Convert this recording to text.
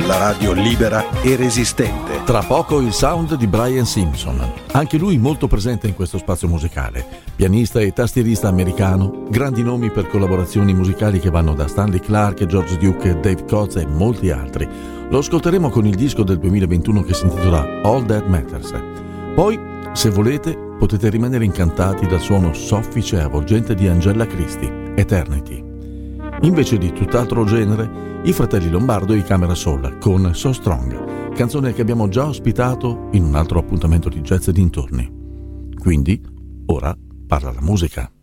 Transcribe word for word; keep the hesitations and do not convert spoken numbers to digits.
la radio libera e resistente. Tra poco il sound di Brian Simpson, anche lui molto presente in questo spazio musicale. Pianista e tastierista americano, grandi nomi per collaborazioni musicali che vanno da Stanley Clarke, George Duke, Dave Coz e molti altri. Lo ascolteremo con il disco del duemilaventuno che si intitola All That Matters. Poi, se volete, potete rimanere incantati dal suono soffice e avvolgente di Angela Christie, Eternity. Invece di tutt'altro genere, i fratelli Lombardo e i Camera Soul con So Strong, canzone che abbiamo già ospitato in un altro appuntamento di Jazz e dintorni. Quindi, ora parla la musica.